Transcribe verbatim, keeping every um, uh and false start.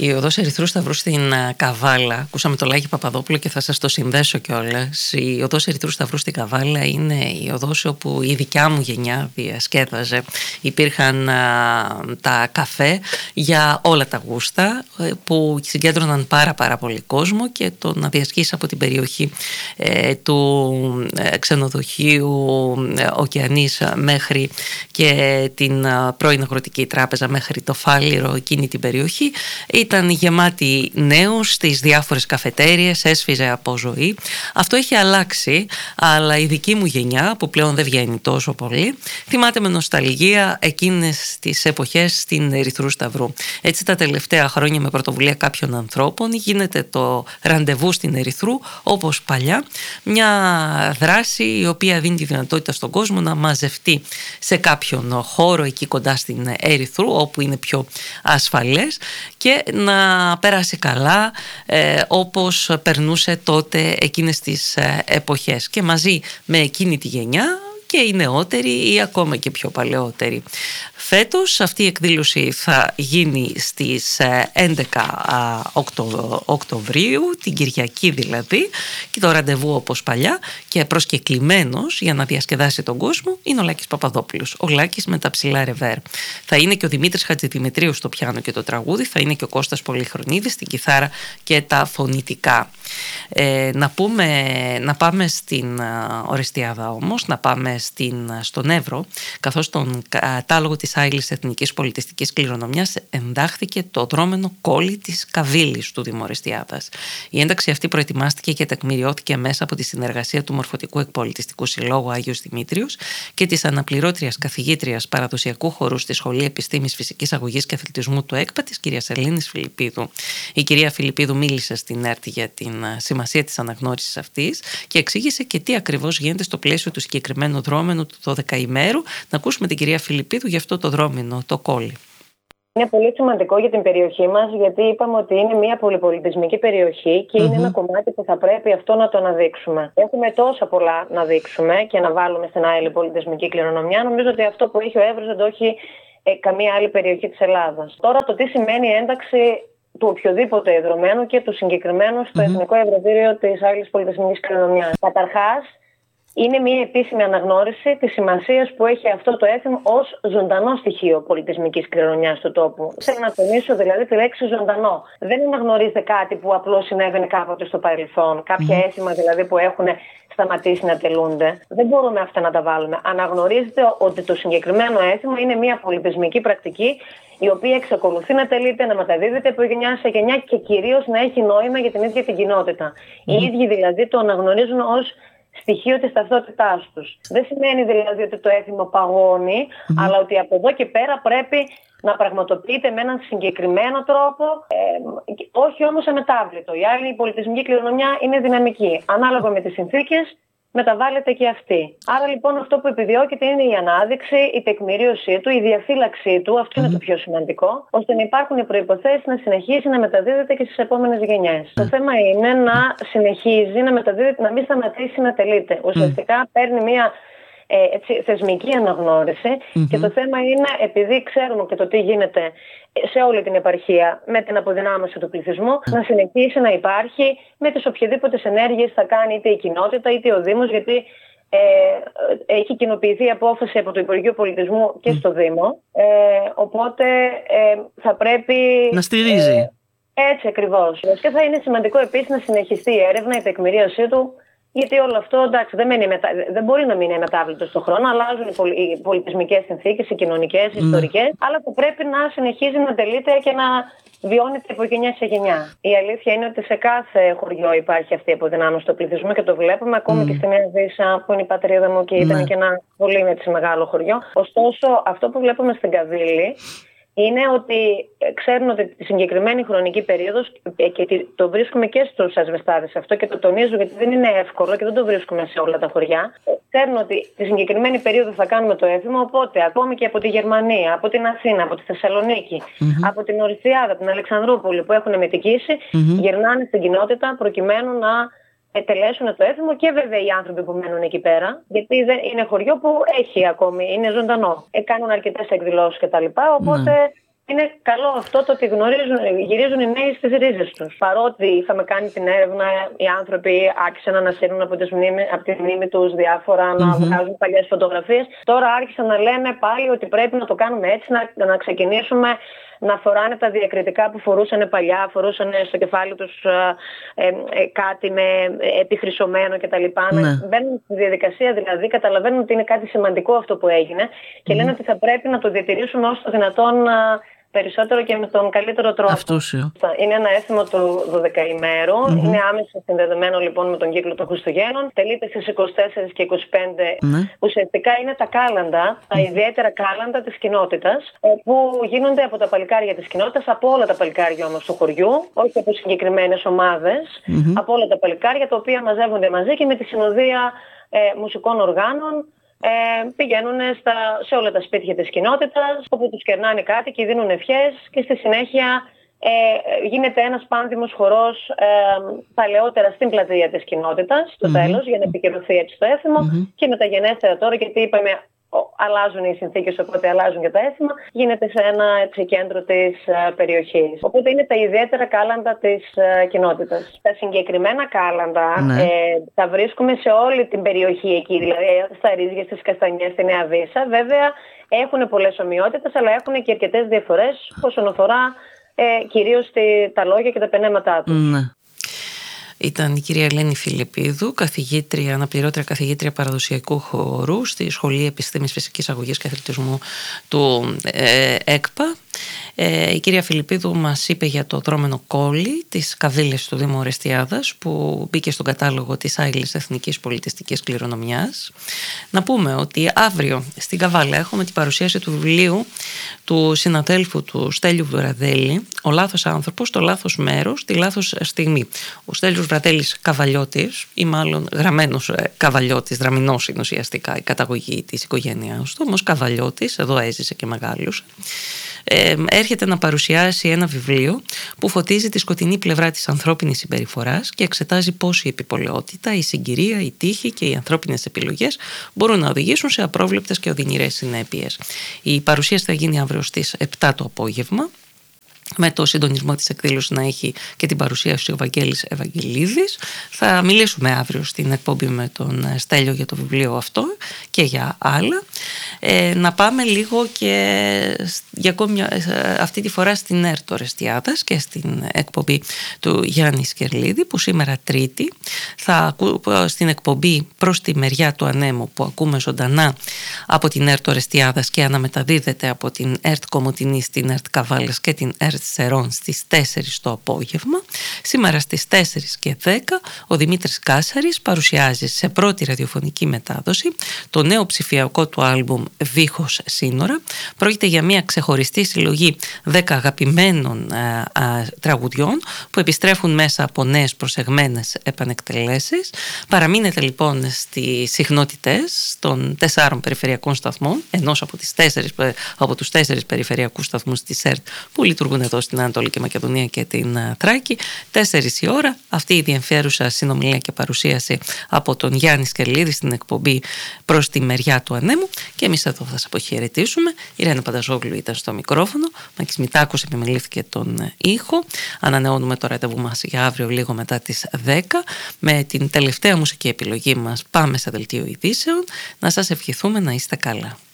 Η οδός Ερυθρού Σταυρού στην Καβάλα, ακούσαμε το Λάκη Παπαδόπουλο και θα σας το συνδέσω κιόλας. Η οδός Ερυθρού Σταυρού στην Καβάλα είναι η οδός όπου η δικιά μου γενιά διασκέδαζε. Υπήρχαν α, τα καφέ για όλα τα γούστα που συγκέντρωναν πάρα πάρα πολύ κόσμο, και το να διασχίσει από την περιοχή ε, του ε, ξενοδοχείου ε, Οκεανής μέχρι και την ε, πρώην Αγροτική Τράπεζα, μέχρι το Φάληρο, εκείνη την περιοχή ήταν γεμάτη νέους στις διάφορες καφετέριες, έσφιζε από ζωή. Αυτό έχει αλλάξει, αλλά η δική μου γενιά, που πλέον δεν βγαίνει τόσο πολύ, θυμάται με νοσταλγία εκείνες τις εποχές στην Ερυθρού Σταυρού. Έτσι τα τελευταία χρόνια, με πρωτοβουλία κάποιων ανθρώπων, γίνεται το ραντεβού στην Ερυθρού όπως παλιά, μια δράση η οποία δίνει τη δυνατότητα στον κόσμο να μαζευτεί σε κάποιον χώρο εκεί κοντά στην Ερυθρού, όπου είναι πιο ασφαλές, και να περάσει καλά ε, όπως περνούσε τότε εκείνες τις ε, εποχές, και μαζί με εκείνη τη γενιά και οι νεότεροι ή ακόμα και πιο παλαιότεροι. Φέτος αυτή η εκδήλωση θα γίνει στις έντεκα Οκτωβρίου, την Κυριακή δηλαδή, και το ραντεβού όπως παλιά, και προσκεκλημένος για να διασκεδάσει τον κόσμο είναι ο Λάκης Παπαδόπουλος, ο Λάκης με τα ψηλά ρεβέρ. Θα είναι και ο Δημήτρης Χατζηδημητρίου στο πιάνο και το τραγούδι, θα είναι και ο Κώστας Πολυχρονίδης στην κιθάρα και τα φωνητικά. Ε, να, πούμε, να πάμε στην Ορεστιάδα όμως, να πάμε στην, στον Εύρο, καθώς τον κατάλογο της άειλης εθνικής πολιτιστικής κληρονομιάς εντάχθηκε το δρόμενο κόλλη της Καβίλης του Δήμου Ορεστιάδας. Η ένταξη αυτή προετοιμάστηκε και τεκμηριώθηκε μέσα από τη συνεργασία του Μορφωτικού Εκπολιτιστικού Συλλόγου Άγιος Δημήτριος και της αναπληρώτριας καθηγήτριας παραδοσιακού χορού στη Σχολή Επιστήμης Φυσικής Αγωγής και Αθλητισμού του ΕΚΠΑ, της κυρίας Ελένης Φιλιππίδου. Η κυρία Φιλιππίδου μίλησε στην ΕΡΤ για την σημασία της αναγνώρισης αυτής και εξήγησε και τι ακριβώς γίνεται στο πλαίσιο του συγκεκριμένου δρόμενου του δωδεκαημέρου. Να ακούσουμε την κυρία Φιλιππίδου για αυτό το δρόμενο, το κόλλη. Είναι πολύ σημαντικό για την περιοχή μας, γιατί είπαμε ότι είναι μια πολυπολιτισμική περιοχή και mm-hmm. είναι ένα κομμάτι που θα πρέπει αυτό να το αναδείξουμε. Έχουμε τόσα πολλά να δείξουμε και να βάλουμε στην άειλη πολιτισμική κληρονομιά. Νομίζω ότι αυτό που έχει ο Εύρος δεν το έχει ε, καμία άλλη περιοχή της Ελλάδας. Τώρα, το τι σημαίνει ένταξη του οποιοδήποτε εδρωμένου και του συγκεκριμένου στο mm-hmm. Εθνικό Ευρωδήριο της άειλης πολιτισμικής κληρονομιάς. Καταρχάς, είναι μια επίσημη αναγνώριση της σημασίας που έχει αυτό το έθιμο ως ζωντανό στοιχείο πολιτισμικής κληρονομιάς του τόπου. Θέλω να τονίσω δηλαδή τη λέξη ζωντανό. Δεν αναγνωρίζεται κάτι που απλώς συνέβαινε κάποτε στο παρελθόν, κάποια mm. έθιμα δηλαδή που έχουν σταματήσει να τελούνται. Δεν μπορούμε αυτά να τα βάλουμε. Αναγνωρίζεται ότι το συγκεκριμένο έθιμο είναι μια πολιτισμική πρακτική η οποία εξακολουθεί να τελείται, να μεταδίδεται από γενιά σε γενιά και κυρίως να έχει νόημα για την ίδια την κοινότητα. Mm. Οι ίδιοι δηλαδή το αναγνωρίζουν ως στοιχείο της ταυτότητάς τους. Δεν σημαίνει δηλαδή ότι το έθιμο παγώνει, mm-hmm. αλλά ότι από εδώ και πέρα πρέπει να πραγματοποιείται με έναν συγκεκριμένο τρόπο, ε, όχι όμως αμετάβλητο. Η άλλη η πολιτισμική κληρονομιά είναι δυναμική. Ανάλογα με τις συνθήκες μεταβάλλεται και αυτή. Άρα λοιπόν αυτό που επιδιώκεται είναι η ανάδειξη, η τεκμηρίωσή του, η διαφύλαξή του, αυτό mm-hmm. είναι το πιο σημαντικό, ώστε να υπάρχουν οι προϋποθέσεις να συνεχίσει να μεταδίδεται και στις επόμενες γενιές. Mm-hmm. Το θέμα είναι να συνεχίζει να μεταδίδεται, να μην σταματήσει να τελείται. Ουσιαστικά mm-hmm. παίρνει μια ε, έτσι, θεσμική αναγνώριση mm-hmm. και το θέμα είναι, επειδή ξέρουμε και το τι γίνεται σε όλη την επαρχία με την αποδυνάμωση του πληθυσμού, mm. να συνεχίσει να υπάρχει με τις οποιαδήποτε ενέργειες θα κάνει είτε η κοινότητα είτε ο Δήμος, γιατί ε, έχει κοινοποιηθεί απόφαση από το Υπουργείο Πολιτισμού και mm. στο Δήμο, ε, οπότε ε, θα πρέπει να στηρίζει. Ε, έτσι ακριβώς. Και θα είναι σημαντικό επίσης να συνεχιστεί η έρευνα, η τεκμηρίωσή του, γιατί όλο αυτό εντάξει, δεν, μετα... δεν μπορεί να μείνει μετάβλητο στον χρόνο, αλλάζουν οι, πολι... οι πολιτισμικές συνθήκες, οι κοινωνικές, οι mm. ιστορικές, αλλά θα πρέπει να συνεχίζει να τελείται και να βιώνεται από γενιά σε γενιά. Η αλήθεια είναι ότι σε κάθε χωριό υπάρχει αυτή η αποδυνάμωση του πληθυσμού και το βλέπουμε ακόμη mm. και στη Νέα Ζήσα, που είναι η πατρίδα μου και ήταν mm. και ένα πολύ έτσι, μεγάλο χωριό. Ωστόσο, αυτό που βλέπουμε στην Καβίλη είναι ότι ξέρουν ότι τη συγκεκριμένη χρονική περίοδος, και το βρίσκουμε και στους ασβεστάδες αυτό και το τονίζω γιατί δεν είναι εύκολο και δεν το βρίσκουμε σε όλα τα χωριά, ξέρουν ότι τη συγκεκριμένη περίοδο θα κάνουμε το έθιμο, οπότε ακόμη και από τη Γερμανία, από την Αθήνα, από τη Θεσσαλονίκη, mm-hmm. από την Ορεστιάδα, την Αλεξανδρούπολη που έχουν μετικήσει, mm-hmm. γυρνάνε στην κοινότητα προκειμένου να τελέσουν το έθιμο και βέβαια οι άνθρωποι που μένουν εκεί πέρα, γιατί δεν είναι χωριό που έχει ακόμη, είναι ζωντανό. Ε, κάνουν αρκετές εκδηλώσεις κτλ. Οπότε mm. Είναι καλό αυτό το ότι γνωρίζουν, γυρίζουν οι νέοι στις ρίζες τους. Παρότι είχαμε κάνει την έρευνα, οι άνθρωποι άρχισαν να ανασύρουν από, τις μνήμη, από τη μνήμη τους διάφορα, να mm-hmm. βγάζουν παλιές φωτογραφίες. Τώρα άρχισαν να λένε πάλι ότι πρέπει να το κάνουμε έτσι, να, να ξεκινήσουμε να φοράνε τα διακριτικά που φορούσαν παλιά, φορούσαν στο κεφάλι τους ε, ε, κάτι με επιχρυσωμένο κτλ. Ναι. Να μπαίνουν στη διαδικασία, δηλαδή καταλαβαίνουν ότι είναι κάτι σημαντικό αυτό που έγινε και mm. λένε ότι θα πρέπει να το διατηρήσουμε όσο το δυνατόν περισσότερο και με τον καλύτερο τρόπο. Αυτούσιο. Είναι ένα έθιμο του δωδεκαημέρου. Mm-hmm. Είναι άμεσα συνδεδεμένο λοιπόν με τον κύκλο των Χριστουγέννων. Τελείται στις είκοσι τέσσερα και είκοσι πέντε. Mm-hmm. Ουσιαστικά είναι τα κάλαντα, τα mm-hmm. ιδιαίτερα κάλαντα της κοινότητας, που γίνονται από τα παλικάρια της κοινότητας, από όλα τα παλικάρια όμως του χωριού, όχι από συγκεκριμένες ομάδες, mm-hmm. από όλα τα παλικάρια, τα οποία μαζεύονται μαζί και με τη συνοδεία ε, μουσικών οργάνων. Ε, πηγαίνουν στα, σε όλα τα σπίτια της κοινότητας, όπου τους κερνάνε κάτι και δίνουν ευχές και στη συνέχεια ε, γίνεται ένας πάνθυμος χορός ε, παλαιότερα στην πλατεία της κοινότητας, στο mm-hmm. τέλος, για να επικυρωθεί έτσι το έθιμο mm-hmm. και μεταγενέστερα τώρα, γιατί είπαμε αλλάζουν οι συνθήκες, οπότε αλλάζουν και τα έθιμα, γίνεται σε ένα έτσι, κέντρο της uh, περιοχής. Οπότε είναι τα ιδιαίτερα κάλαντα της uh, κοινότητας. Τα συγκεκριμένα κάλαντα ναι. ε, τα βρίσκουμε σε όλη την περιοχή εκεί, δηλαδή στα Ρίζια, στις Καστανιές, στη Νέα Βύσσα. Βέβαια έχουν πολλές ομοιότητες, αλλά έχουν και αρκετές διαφορές όσον αφορά ε, κυρίως τη, τα λόγια και τα πενέματά τους. Ναι. Ήταν η κυρία Ελένη Φιλιππίδου, καθηγήτρια, αναπληρώτρια καθηγήτρια παραδοσιακού χώρου στη Σχολή Επιστήμης Φυσικής Αγωγής και Αθλητισμού του ε, ΕΚΠΑ. Ε, η κυρία Φιλιππίδου μας είπε για το δρόμενο κόλλι της Καβίλες του Δήμου Ορεστιάδας, που μπήκε στον κατάλογο της Άειλες Εθνικής Πολιτιστικής Κληρονομιάς. Να πούμε ότι αύριο στην Καβάλα έχουμε την παρουσίαση του βιβλίου του συναδέλφου του Στέλιου Βραδέλη, «Ο λάθος άνθρωπος, το λάθος μέρος, τη λάθος στιγμή». Ο Στέλιος Βραδέλης Καβαλιώτης, ή μάλλον γραμμένος Καβαλιώτης, δραμηνός είναι ουσιαστικά η καταγωγή της οικογένειάς του, όμως Καβαλιώτης, εδώ έζησε και μεγάλωσε. Ε, έρχεται να παρουσιάσει ένα βιβλίο που φωτίζει τη σκοτεινή πλευρά της ανθρώπινης συμπεριφοράς και εξετάζει πώς η επιπολαιότητα, η συγκυρία, η τύχη και οι ανθρώπινες επιλογές μπορούν να οδηγήσουν σε απρόβλεπτες και οδυνηρές συνέπειες. Η παρουσίαση θα γίνει αύριο στις επτά το απόγευμα, με το συντονισμό της εκδήλωσης να έχει και την παρουσίαση του Ευαγγέλης Ευαγγελίδης. Θα μιλήσουμε αύριο στην εκπομπή με τον Στέλιο για το βιβλίο αυτό και για άλλα. Ε, να πάμε λίγο και για ακόμη μια, αυτή τη φορά στην ΕΡΤ Ορεστιάδας και στην εκπομπή του Γιάννη Σκερλίδη, που σήμερα Τρίτη θα ακού, στην εκπομπή «Προς τη μεριά του ανέμου», που ακούμε ζωντανά από την ΕΡΤ Ορεστιάδας και αναμεταδίδεται από την ΕΡΤ Κομοτηνή στην ΕΡΤ Καβάλας και την ΕΡΤ Σερών στις τέσσερις το απόγευμα. Σήμερα στις τέσσερις και δέκα ο Δημήτρης Κάσαρης παρουσιάζει σε πρώτη ραδιοφωνική μετάδοση το νέο ψηφιακό του άλμπουμ «Βήχος σύνορα». Πρόκειται για μια ξεχωριστή συλλογή δέκα αγαπημένων α, α, τραγουδιών που επιστρέφουν μέσα από νέες προσεγμένες επανεκτελέσεις. Παραμείνετε λοιπόν στις συχνότητες των τεσσάρων περιφερειακών σταθμών, ενός από, τις τέσσερις, από τους τέσσερις περιφερειακούς σταθμούς της ΕΡΤ που λειτουργούν εδώ στην Ανατολική Μακεδονία και την Θράκη. Τέσσερις η ώρα αυτή η ενδιαφέρουσα συνομιλία και παρουσίαση από τον Γιάννη Σκερλίδη στην εκπομπή «Προς τη μεριά του ανέμου». Και εμείς εδώ θα σας αποχαιρετήσουμε. Η Ρένα Πανταζόγλου ήταν στο μικρόφωνο, Μάκης Μητάκος επιμελήθηκε τον ήχο. Ανανεώνουμε το ραντεβού μας για αύριο λίγο μετά τις δέκα με την τελευταία μουσική επιλογή μας. Πάμε σε δελτίο ειδήσεων. Να σας ευχηθούμε να είστε καλά.